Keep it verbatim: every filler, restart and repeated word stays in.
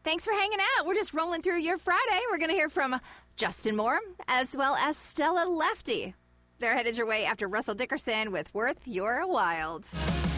Thanks for hanging out. We're just rolling through your Friday. We're going to hear from Justin Moore as well as Stella Lefty. They're headed your way after Russell Dickerson with Worth Your Wild.